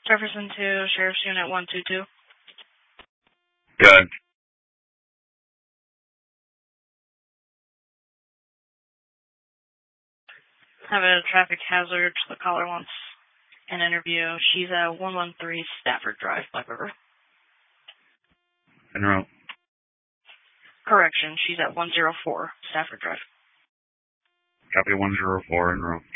Jefferson to Sheriff's Unit 122. Good. Have a traffic hazard. The caller wants an interview. She's at 113 Stafford Drive, Black River. En route. Correction, she's at 104 Stafford Drive. Copy 104 en route.